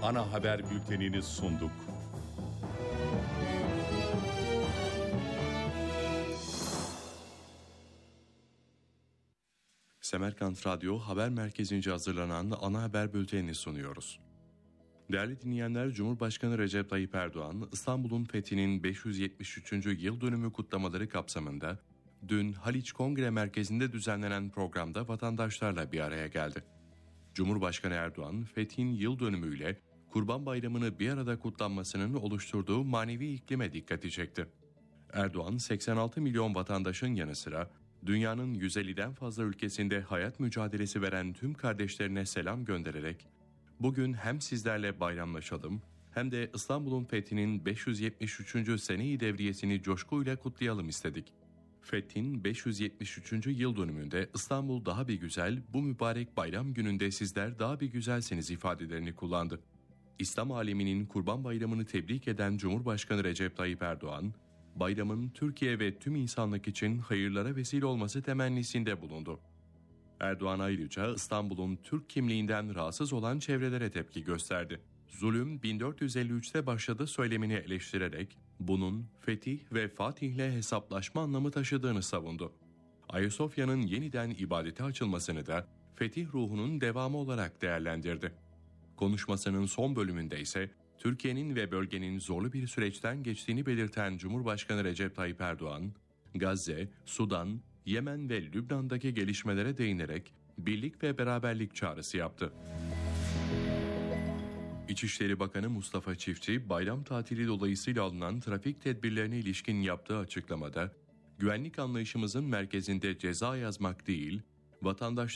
ana haber bültenini sunduk. Semerkant Radyo Haber Merkezi'nce hazırlanan ana haber bültenini sunuyoruz. Değerli dinleyenler, Cumhurbaşkanı Recep Tayyip Erdoğan, İstanbul'un fethinin 573. yıl dönümü kutlamaları kapsamında dün Haliç Kongre Merkezi'nde düzenlenen programda vatandaşlarla bir araya geldi. Cumhurbaşkanı Erdoğan, fethin yıl dönümüyle Kurban Bayramı'nı bir arada kutlanmasının oluşturduğu manevi iklime dikkati çekti. Erdoğan, 86 milyon vatandaşın yanı sıra dünyanın 150'den fazla ülkesinde hayat mücadelesi veren tüm kardeşlerine selam göndererek, "Bugün hem sizlerle bayramlaşalım hem de İstanbul'un fethinin 573. sene-i devriyesini coşkuyla kutlayalım istedik. Fethin 573. yıl dönümünde İstanbul daha bir güzel, bu mübarek bayram gününde sizler daha bir güzelsiniz" ifadelerini kullandı. İslam aleminin Kurban Bayramı'nı tebrik eden Cumhurbaşkanı Recep Tayyip Erdoğan, bayramın Türkiye ve tüm insanlık için hayırlara vesile olması temennisinde bulundu. Erdoğan ayrıca İstanbul'un Türk kimliğinden rahatsız olan çevrelere tepki gösterdi. Zulüm 1453'te başladı söylemini eleştirerek bunun fetih ve fatihle hesaplaşma anlamı taşıdığını savundu. Ayasofya'nın yeniden ibadete açılmasını da fetih ruhunun devamı olarak değerlendirdi. Konuşmasının son bölümünde ise Türkiye'nin ve bölgenin zorlu bir süreçten geçtiğini belirten Cumhurbaşkanı Recep Tayyip Erdoğan, Gazze, Sudan, Yemen ve Lübnan'daki gelişmelere değinerek birlik ve beraberlik çağrısı yaptı. İçişleri Bakanı Mustafa Çiftçi, bayram tatili dolayısıyla alınan trafik tedbirlerine ilişkin yaptığı açıklamada, "Güvenlik anlayışımızın merkezinde ceza yazmak değil, vatandaşlar